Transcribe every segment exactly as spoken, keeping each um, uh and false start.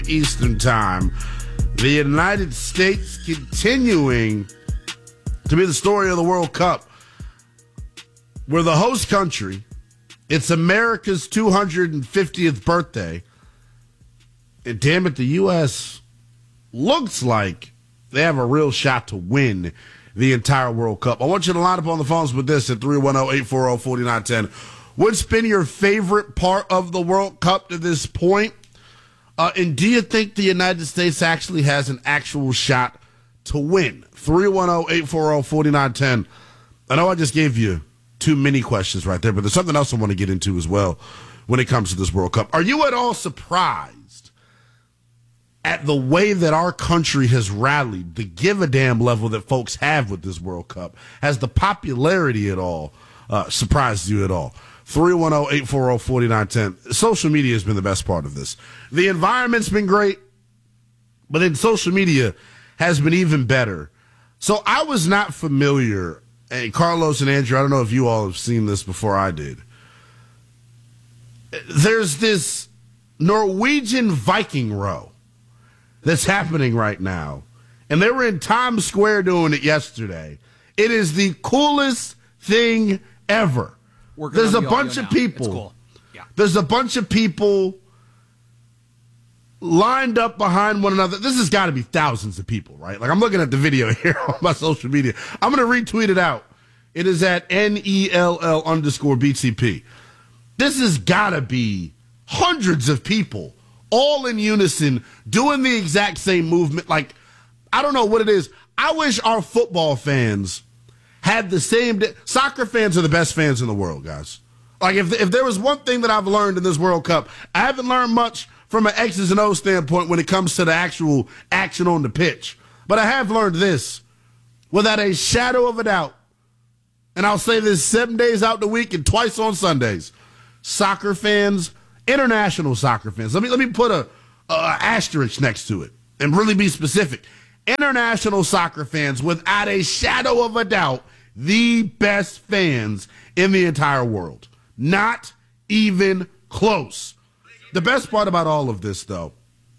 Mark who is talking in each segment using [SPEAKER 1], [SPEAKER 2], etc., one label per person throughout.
[SPEAKER 1] Eastern Time. The United States continuing to be the story of the World Cup. We're the host country. It's America's two hundred fiftieth birthday. And damn it, the U S looks like they have a real shot to win the entire World Cup. I want you to line up on the phones with this at three one zero, eight four zero, four nine one zero. What's been your favorite part of the World Cup to this point? Uh, and do you think the United States actually has an actual shot to win? three one zero, eight four zero, four nine one zero. I know I just gave you two mini questions right there, but there's something else I want to get into as well when it comes to this World Cup. Are you at all surprised at the way that our country has rallied, the give-a-damn level that folks have with this World Cup? Has the popularity at all uh, surprised you at all? three one zero, eight four zero, four nine one zero. Social media has been the best part of this. The environment's been great, but then social media has been even better. So I was not familiar, and Carlos and Andrew, I don't know if you all have seen this before I did. There's this Norwegian Viking row that's happening right now, and they were in Times Square doing it yesterday. It is the coolest thing ever. There's a bunch of people. Cool. Yeah. There's a bunch of people lined up behind one another. This has got to be thousands of people, right? Like, I'm looking at the video here on my social media. I'm going to retweet it out. It is at N E L L underscore B T P. This has got to be hundreds of people all in unison doing the exact same movement. Like, I don't know what it is. I wish our football fans had the same day. Soccer fans are the best fans in the world, guys. Like, if if there was one thing that I've learned in this World Cup, I haven't learned much from an X's and O's standpoint when it comes to the actual action on the pitch. But I have learned this, without a shadow of a doubt, and I'll say this seven days out the week and twice on Sundays, soccer fans, international soccer fans, let me, let me put a, a asterisk next to it and really be specific. International soccer fans, without a shadow of a doubt, the best fans in the entire world. Not even close. The best part about all of this, though,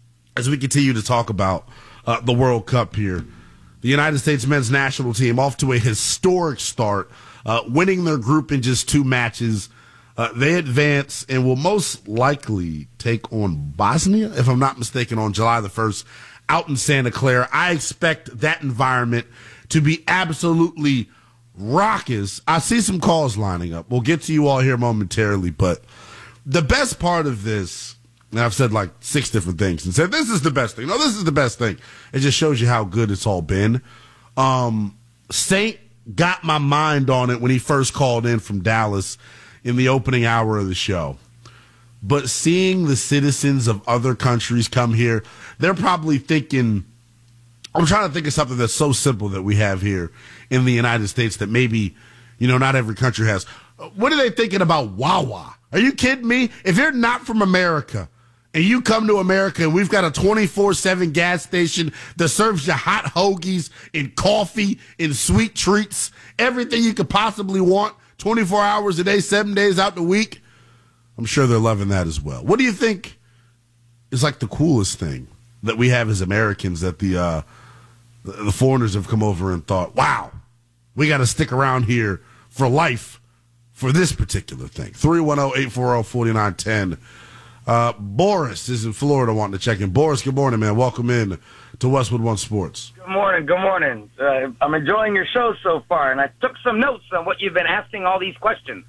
[SPEAKER 1] as we continue to talk about uh, the World Cup here, the United States men's national team off to a historic start, uh, winning their group in just two matches. Uh, they advance and will most likely take on Bosnia, if I'm not mistaken, on July the first. Out in Santa Clara. I expect that environment to be absolutely raucous. I see some calls lining up. We'll get to you all here momentarily, but the best part of this, and I've said like six different things and said, this is the best thing. No, this is the best thing. It just shows you how good it's all been. Um, Saint got my mind on it when he first called in from Dallas in the opening hour of the show. But seeing the citizens of other countries come here, they're probably thinking, I'm trying to think of something that's so simple that we have here in the United States that maybe, you know, not every country has. What are they thinking about Wawa? Are you kidding me? If you're not from America and you come to America and we've got a twenty-four seven gas station that serves you hot hoagies and coffee and sweet treats, everything you could possibly want, twenty-four hours a day, seven days out the week, I'm sure they're loving that as well. What do you think is like the coolest thing that we have as Americans that the uh, the foreigners have come over and thought, wow, we got to stick around here for life for this particular thing? three one zero, eight four zero, four nine one zero. Uh, Boris is in Florida wanting to check in. Boris, good morning, man. Welcome in to Westwood One Sports.
[SPEAKER 2] Good morning. Good morning. Uh, I'm enjoying your show so far, and I took some notes on what you've been asking all these questions.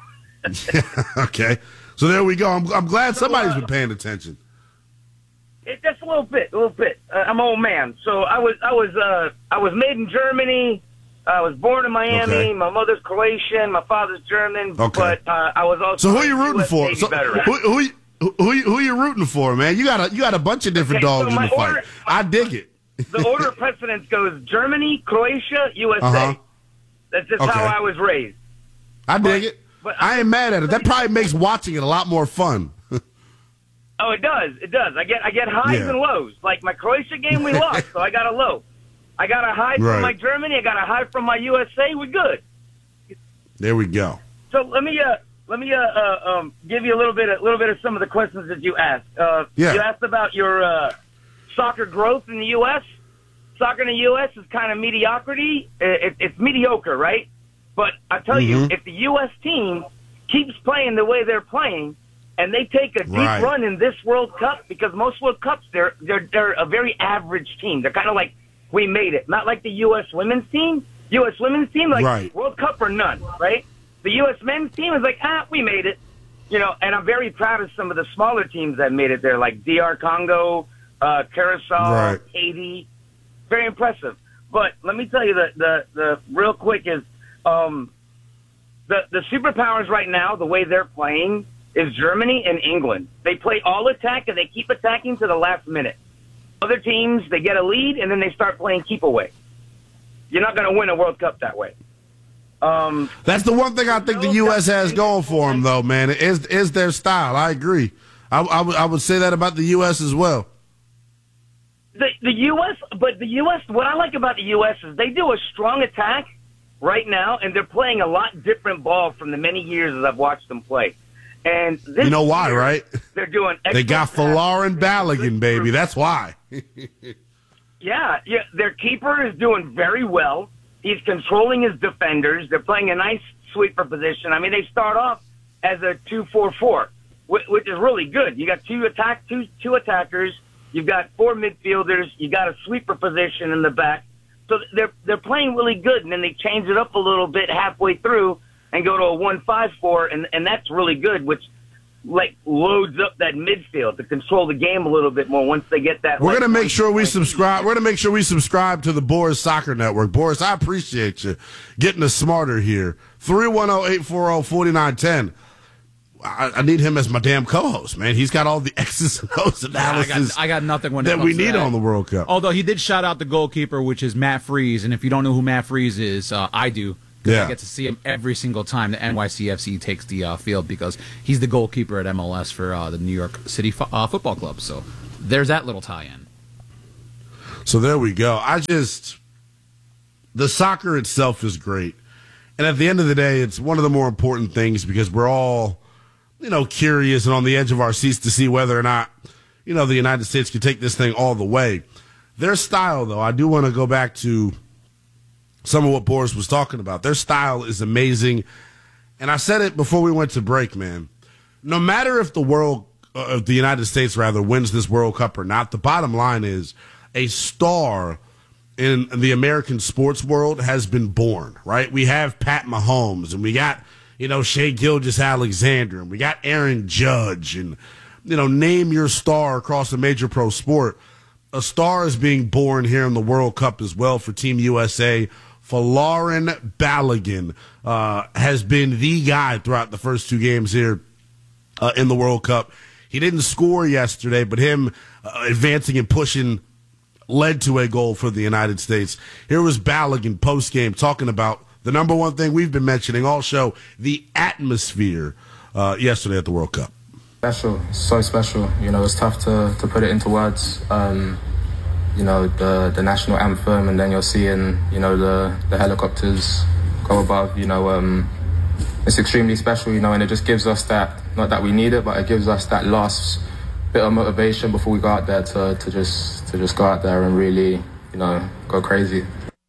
[SPEAKER 1] Okay. So there we go. I'm, I'm glad somebody's been paying attention.
[SPEAKER 2] It, just a little bit, a little bit. Uh, I'm an old man, so I was, I was, uh, I was made in Germany. I was born in Miami. Okay. My mother's Croatian. My father's German. Okay. But uh, I was also.
[SPEAKER 1] So who are you rooting for? So who, who, who, who, who are you rooting for, man? You got a, you got a bunch of different okay, dogs so in the order, fight. I dig it.
[SPEAKER 2] The order of precedence goes Germany, Croatia, U S A. Uh-huh. That's just okay. how I was raised.
[SPEAKER 1] I dig but, it. But I ain't mad at it. That probably makes watching it a lot more fun.
[SPEAKER 2] Oh, it does. It does. I get I get highs yeah. and lows. Like my Croatia game, we lost, so I got a low. I got a high right. from my Germany. I got a high from my U S A. We're good.
[SPEAKER 1] There we go.
[SPEAKER 2] So let me uh, let me uh, uh, um, give you a little bit, a little bit of some of the questions that you asked. Uh,
[SPEAKER 1] yeah.
[SPEAKER 2] You asked about your uh, soccer growth in the U S Soccer in the U S is kind of mediocrity. It, it's mediocre, right? But I tell mm-hmm. you, if the U S team keeps playing the way they're playing, and they take a deep
[SPEAKER 1] right.
[SPEAKER 2] run in this World Cup, because most World Cups they're they're they're a very average team. They're kind of like, we made it, not like the U S women's team. U S women's team, like
[SPEAKER 1] right.
[SPEAKER 2] World Cup or none, right? The U S men's team is like, ah, we made it, you know. And I'm very proud of some of the smaller teams that made it there, like D R Congo, uh, Curacao,
[SPEAKER 1] right.
[SPEAKER 2] Haiti. Very impressive. But let me tell you the the, the real quick is um, the the superpowers right now. The way they're playing is Germany and England. They play all attack and they keep attacking to the last minute. Other teams, they get a lead and then they start playing keep away. You're not going to win a World Cup that way. Um,
[SPEAKER 1] That's the one thing I think the U S has going for them, though, man, is is their style. I agree. I, I, w- I would say that about the U S as well.
[SPEAKER 2] The the U S, but the U S, what I like about the U S is they do a strong attack right now, and they're playing a lot different ball from the many years that I've watched them play. And this
[SPEAKER 1] you know why,
[SPEAKER 2] year,
[SPEAKER 1] right?
[SPEAKER 2] They're doing.
[SPEAKER 1] They got Folarin Balogun, baby. That's why.
[SPEAKER 2] yeah, yeah. Their keeper is doing very well. He's controlling his defenders. They're playing a nice sweeper position. I mean, they start off as a two four four, which is really good. You got two attack, two two attackers. You've got four midfielders. You got a sweeper position in the back. So they're they're playing really good, and then they change it up a little bit halfway through and go to a one five four, and and that's really good, which like loads up that midfield to control the game a little bit more once they get that.
[SPEAKER 1] We're
[SPEAKER 2] like,
[SPEAKER 1] gonna make sure we subscribe. We're gonna make sure we subscribe to the Boris Soccer Network. Boris, I appreciate you getting us smarter here. three one zero, eight four zero, four nine one zero. I, I need him as my damn co-host, man. He's got all the X's and O's analysis.
[SPEAKER 3] Yeah, I, got, I got nothing when it
[SPEAKER 1] that
[SPEAKER 3] comes
[SPEAKER 1] we
[SPEAKER 3] to
[SPEAKER 1] need
[SPEAKER 3] that.
[SPEAKER 1] on the World Cup.
[SPEAKER 3] Although he did shout out the goalkeeper, which is Matt Freese, and if you don't know who Matt Freese is, uh, I do.
[SPEAKER 1] Yeah.
[SPEAKER 3] I get to see him every single time the N Y C F C takes the uh, field because he's the goalkeeper at M L S for uh, the New York City fo- uh, Football Club. So there's that little tie-in.
[SPEAKER 1] So there we go. I just the soccer itself is great, and at the end of the day, it's one of the more important things because we're all, you know, curious and on the edge of our seats to see whether or not, you know, the United States can take this thing all the way. Their style, though, I do want to go back to some of what Boris was talking about. Their style is amazing. And I said it before we went to break, man. No matter if the world, uh, if the United States rather wins this World Cup or not, the bottom line is a star in the American sports world has been born, right? We have Pat Mahomes and we got, you know, Shea Gilgeous-Alexander and we got Aaron Judge and, you know, name your star across a major pro sport. A star is being born here in the World Cup as well for Team U S A. Folarin Balogun uh, has been the guy throughout the first two games here uh, in the World Cup. He didn't score yesterday, but him uh, advancing and pushing led to a goal for the United States. Here was Balogun post-game talking about the number one thing we've been mentioning all show, the atmosphere uh, yesterday at the World Cup.
[SPEAKER 4] Special, so special. You know, it's tough to, to put it into words. Um, you know, the the national anthem, and then you're seeing, you know, the, the helicopters go above. You know, um, it's extremely special, you know, and it just gives us that, not that we need it, but it gives us that last bit of motivation before we go out there to, to just to just go out there and really, you know, go crazy.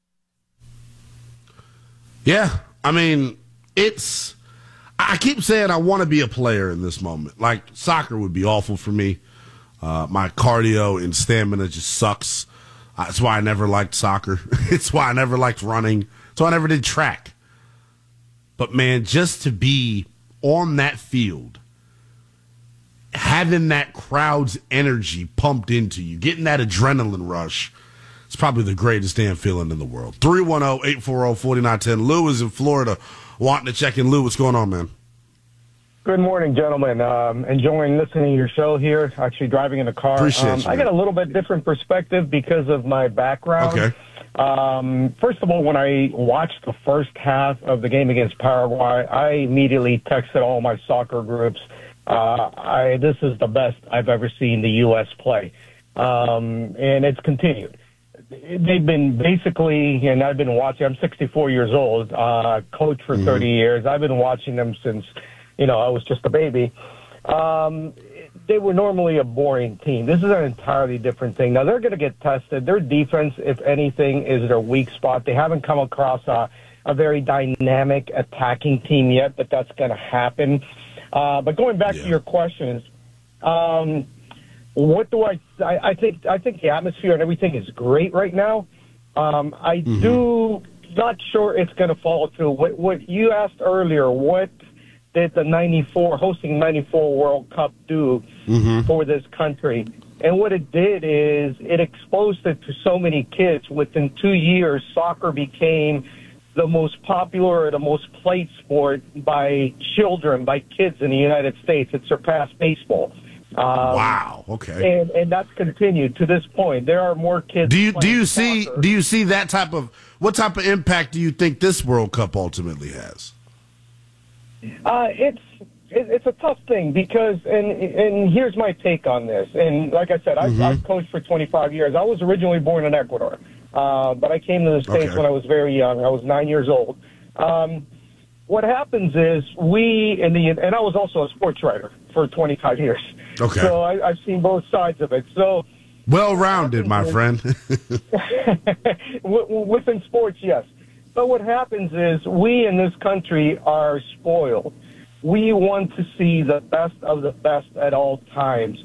[SPEAKER 1] Yeah, I mean, it's... I keep saying I want to be a player in this moment. Like, soccer would be awful for me. Uh, my cardio and stamina just sucks. Uh, that's why I never liked soccer. It's why I never liked running. So I never did track. But, man, just to be on that field, having that crowd's energy pumped into you, getting that adrenaline rush, it's probably the greatest damn feeling in the world. three one zero, eight four zero, four nine one zero. Lou is in Florida wanting to check in. Lou, what's going on, man?
[SPEAKER 5] Good morning, gentlemen. Um, enjoying listening to your show here. Actually driving in the car.
[SPEAKER 1] Appreciate
[SPEAKER 5] um,
[SPEAKER 1] you,
[SPEAKER 5] I got a little bit different perspective because of my background.
[SPEAKER 1] Okay.
[SPEAKER 5] Um, first of all, when I watched the first half of the game against Paraguay, I immediately texted all my soccer groups. Uh, I, this is the best I've ever seen the U S play. Um, and it's continued. They've been basically, and I've been watching, I'm sixty-four years old, uh, coach for mm-hmm. thirty years. I've been watching them since you know, I was just a baby. Um, they were normally a boring team. This is an entirely different thing. Now, they're going to get tested. Their defense, if anything, is their weak spot. They haven't come across a, a very dynamic attacking team yet, but that's going to happen. Uh, but going back yeah. to your questions, um, what do I, I, I think, I think the atmosphere and everything is great right now. Um, I mm-hmm. do not sure it's going to follow through. What, what you asked earlier, what did the ninety-four, hosting ninety-four World Cup do mm-hmm. for this country? And what it did is it exposed it to so many kids. Within two years, soccer became the most popular or the most played sport by children, by kids in the United States. It surpassed baseball. Um,
[SPEAKER 1] wow. Okay.
[SPEAKER 5] And and that's continued to this point. There are more kids.
[SPEAKER 1] Do you do you see
[SPEAKER 5] soccer.
[SPEAKER 1] do you see that type of what type of impact do you think this World Cup ultimately has?
[SPEAKER 5] Uh, it's it, it's a tough thing because and and here's my take on this. And like I said, I've, mm-hmm. I've coached for twenty-five years. I was originally born in Ecuador, uh, but I came to the States okay. when I was very young. I was nine years old. Um, what happens is we in the and I was also a sports writer for twenty-five years. Okay. So I, I've seen both sides of it. So
[SPEAKER 1] well-rounded, my friend.
[SPEAKER 5] Within sports, yes. But what happens is we in this country are spoiled. We want to see the best of the best at all times.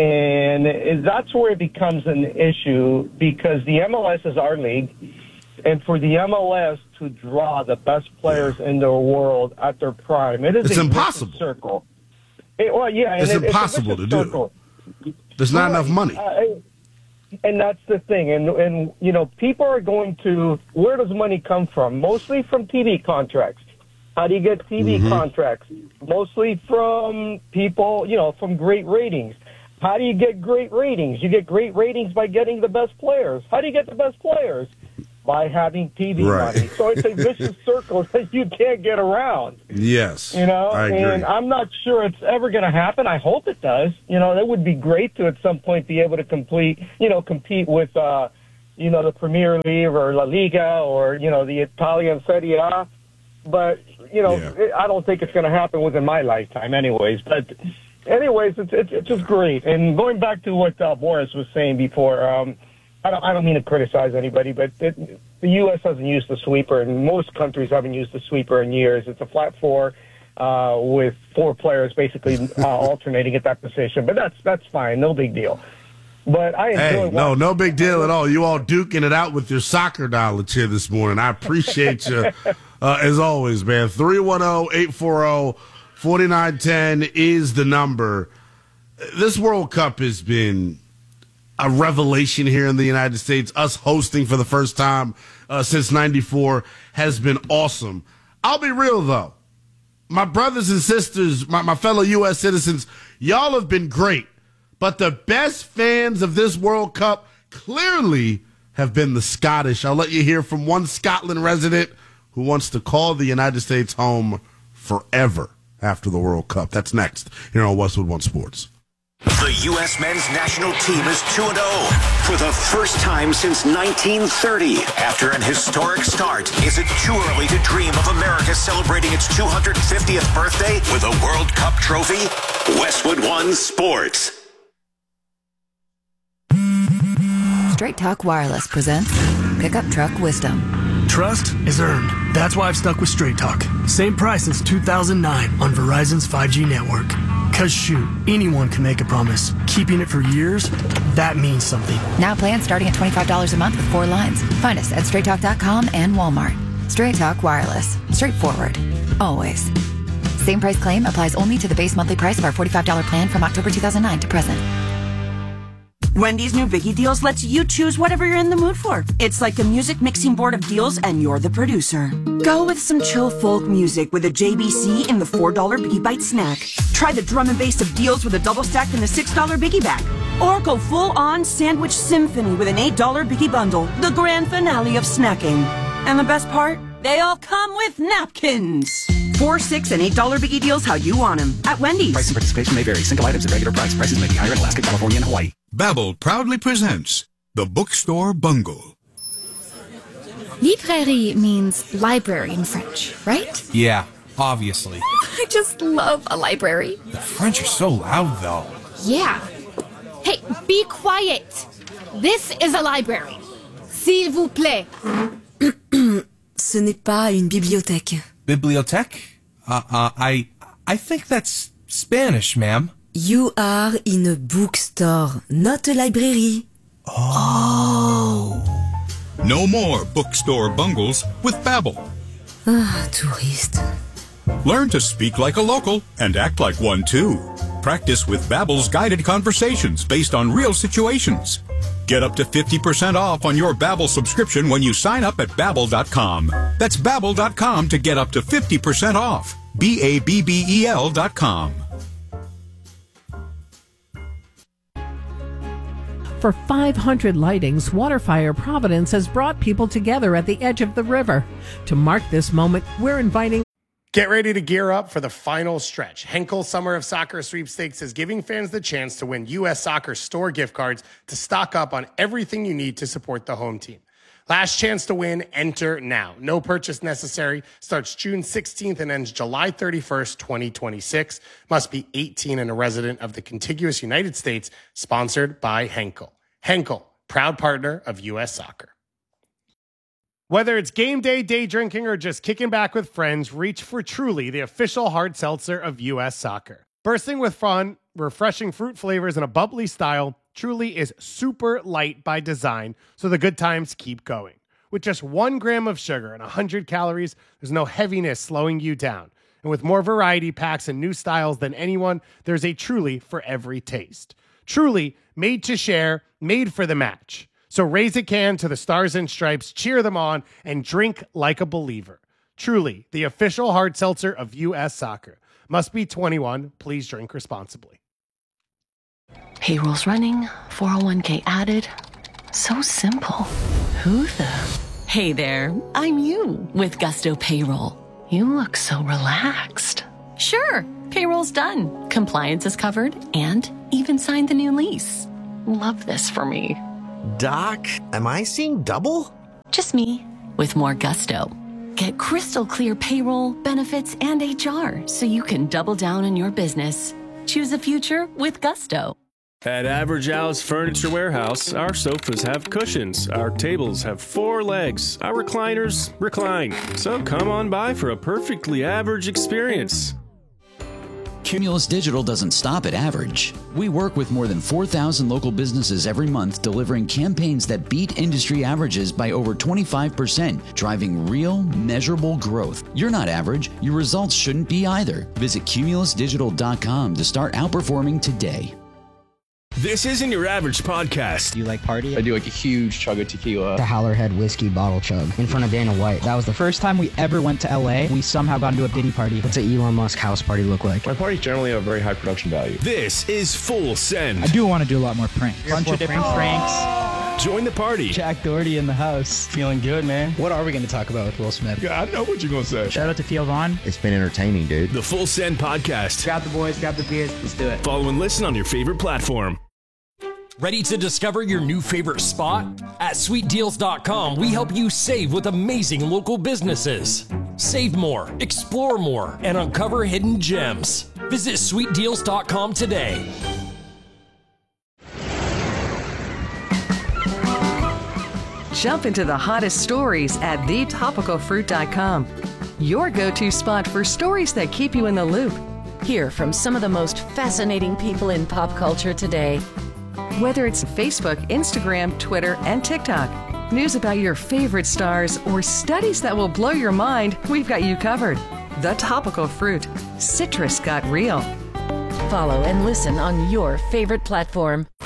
[SPEAKER 5] And that's where it becomes an issue because the M L S is our league. And for the M L S to draw the best players yeah. in the world at their prime, it is
[SPEAKER 1] it's
[SPEAKER 5] a
[SPEAKER 1] impossible.
[SPEAKER 5] Circle. It, well, yeah,
[SPEAKER 1] it's
[SPEAKER 5] and it,
[SPEAKER 1] impossible
[SPEAKER 5] it's
[SPEAKER 1] to do.
[SPEAKER 5] Circle.
[SPEAKER 1] There's not
[SPEAKER 5] right.
[SPEAKER 1] enough money.
[SPEAKER 5] Uh, And that's the thing. And, and, you know, people are going to, where does money come from? Mostly from T V contracts. How do you get T V mm-hmm. contracts? Mostly from people, you know, from great ratings. How do you get great ratings? You get great ratings by getting the best players. How do you get the best players? By having T V
[SPEAKER 1] right.
[SPEAKER 5] money. So it's a vicious circle that you can't get around.
[SPEAKER 1] Yes.
[SPEAKER 5] You know,
[SPEAKER 1] I agree.
[SPEAKER 5] And I'm not sure it's ever going to happen. I hope it does. You know, that would be great to at some point be able to complete, you know, compete with, uh, you know, the Premier League or La Liga or, you know, the Italian Serie A. But, you know, yeah. it, I don't think it's going to happen within my lifetime anyways. But anyways, it's, it's, it's just great. And going back to what uh, Boris was saying before, um, I don't, I don't mean to criticize anybody, but it, the U S hasn't used the sweeper, and most countries haven't used the sweeper in years. It's a flat four uh, with four players basically uh, alternating at that position. But that's that's fine, no big deal. But I enjoy
[SPEAKER 1] hey, no, no big deal at all. You all duking it out with your soccer knowledge here this morning. I appreciate you, uh, as always, man. three one zero, eight four zero, four nine one zero is the number. This World Cup has been a revelation here in the United States. Us hosting for the first time uh, since ninety-four has been awesome. I'll be real, though. My brothers and sisters, my, my fellow U S citizens, y'all have been great. But the best fans of this World Cup clearly have been the Scottish. I'll let you hear from one Scotland resident who wants to call the United States home forever after the World Cup. That's next here on Westwood One Sports.
[SPEAKER 6] The U S men's national team is two and oh for the first time since nineteen thirty. After an historic start, is it too early to dream of America celebrating its two hundred fiftieth birthday with a World Cup trophy? Westwood One Sports.
[SPEAKER 7] Straight Talk Wireless presents Pickup Truck Wisdom.
[SPEAKER 8] Trust is earned. That's why I've stuck with Straight Talk. Same price since two thousand nine on Verizon's five G network. Cause shoot, anyone can make a promise. Keeping it for years, that means something.
[SPEAKER 7] Now plans starting at twenty-five dollars a month with four lines. Find us at straight talk dot com and Walmart. Straight Talk Wireless. Straightforward. Always. Same price claim applies only to the base monthly price of our forty-five dollars plan from October two thousand nine to present.
[SPEAKER 9] Wendy's new Biggie Deals lets you choose whatever you're in the mood for. It's like a music mixing board of deals, and you're the producer. Go with some chill folk music with a J B C in the four dollar Biggie Bite snack. Try the drum and bass of deals with a double stack in the six dollar Biggie bag. Or go full-on sandwich symphony with an eight dollar Biggie bundle, the grand finale of snacking. And the best part? They all come with napkins. Four, six, and eight dollar Biggie Deals how you want them at Wendy's.
[SPEAKER 10] Price and participation may vary. Single items at regular price. Prices may be higher in Alaska, California, and Hawaii.
[SPEAKER 11] Babbel proudly presents The Bookstore Bungle.
[SPEAKER 12] Librairie means library in French, right?
[SPEAKER 13] Yeah.
[SPEAKER 12] obviously.
[SPEAKER 13] I just love a library.
[SPEAKER 12] The French are so loud, though.
[SPEAKER 13] Yeah. Hey, be quiet. This is a library. S'il vous plaît.
[SPEAKER 14] Ce n'est pas une bibliothèque.
[SPEAKER 12] Bibliothèque? Uh, uh, I, I think that's Spanish, ma'am.
[SPEAKER 14] You are in a bookstore, not a library.
[SPEAKER 11] Oh. No more bookstore bungles with Babbel.
[SPEAKER 14] Ah, touriste.
[SPEAKER 11] Learn to speak like a local and act like one too. Practice with Babbel's guided conversations based on real situations. Get up to fifty percent off on your Babbel subscription when you sign up at Babbel dot com. That's Babbel dot com to get up to fifty percent off. B A B B E L dot com.
[SPEAKER 15] For five hundred lightings, Waterfire Providence has brought people together at the edge of the river. To mark this moment, we're inviting...
[SPEAKER 16] Get ready to gear up for the final stretch. Henkel Summer of Soccer Sweepstakes is giving fans the chance to win U S Soccer store gift cards to stock up on everything you need to support the home team. Last chance to win, enter now. No purchase necessary. Starts June sixteenth and ends July thirty-first, twenty twenty-six. Must be eighteen and a resident of the contiguous United States. Sponsored by Henkel. Henkel, proud partner of U S Soccer. Whether it's game day, day drinking, or just kicking back with friends, reach for Truly, the official hard seltzer of U S Soccer. Bursting with fun, refreshing fruit flavors, and a bubbly style, Truly is super light by design, so the good times keep going. With just one gram of sugar and one hundred calories, there's no heaviness slowing you down. And with more variety packs and new styles than anyone, there's a Truly for every taste. Truly, made to share, made for the match. So raise a can to the Stars and Stripes, cheer them on, and drink like a believer. Truly, the official hard seltzer of U S Soccer. Must be twenty-one. Please drink responsibly.
[SPEAKER 17] Payroll's running, four oh one k added. So simple. Who the? Hey there, I'm you with Gusto Payroll. You look so relaxed. Sure, payroll's done. Compliance is covered and even signed the new lease. Love this for me.
[SPEAKER 18] Doc, am I seeing double?
[SPEAKER 17] Just me with more gusto. Get crystal clear payroll, benefits, and H R so you can double down on your business. Choose a future with Gusto.
[SPEAKER 19] At Average Al's Furniture Warehouse, our sofas have cushions, our tables have four legs, our recliners recline. So come on by for a perfectly average experience.
[SPEAKER 20] Cumulus Digital doesn't stop at average. We work with more than four thousand local businesses every month, delivering campaigns that beat industry averages by over twenty-five percent, driving real, measurable growth. You're not average. Your results shouldn't be either. Visit Cumulus Digital dot com to start outperforming today.
[SPEAKER 19] This isn't your average podcast.
[SPEAKER 21] Do you like party?
[SPEAKER 22] I do like a huge chug of tequila.
[SPEAKER 21] The Howlerhead whiskey bottle chug in front of Dana White. That was the first time we ever went to L A. We somehow got into a Diddy party. What's an Elon Musk house party look like?
[SPEAKER 22] My parties generally have a very high production value.
[SPEAKER 19] This is Full Send.
[SPEAKER 21] I do want to do a lot more pranks. A bunch of different pranks. pranks.
[SPEAKER 19] Join the party.
[SPEAKER 21] Jack Doherty in the house. Feeling good, man. What are we going to talk about with Will Smith?
[SPEAKER 22] Yeah, I know what you're going to say.
[SPEAKER 21] Shout out to Theo Vaughn.
[SPEAKER 23] It's been entertaining, dude.
[SPEAKER 19] The Full Send podcast.
[SPEAKER 21] Grab the boys, grab the beers. Let's do it.
[SPEAKER 19] Follow and listen on your favorite platform.
[SPEAKER 24] Ready to discover your new favorite spot? At sweet deals dot com, we help you save with amazing local businesses. Save more, explore more, and uncover hidden gems. Visit sweet deals dot com today.
[SPEAKER 25] Jump into the hottest stories at the topical fruit dot com. Your go-to spot for stories that keep you in the loop.
[SPEAKER 26] Hear from some of the most fascinating people in pop culture today.
[SPEAKER 25] Whether it's Facebook, Instagram, Twitter, and TikTok, news about your favorite stars, or studies that will blow your mind, we've got you covered. The Topical Fruit. Citrus got real.
[SPEAKER 26] Follow and listen on your favorite platform.